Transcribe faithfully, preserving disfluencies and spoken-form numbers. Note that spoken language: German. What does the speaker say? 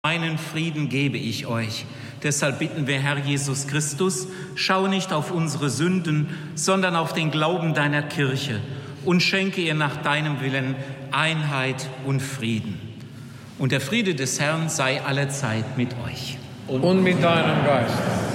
Meinen Frieden gebe ich euch. Deshalb bitten wir, Herr Jesus Christus, schau nicht auf unsere Sünden, sondern auf den Glauben deiner Kirche und schenke ihr nach deinem Willen Einheit und Frieden. Und der Friede des Herrn sei allezeit mit euch. Und mit deinem Geist.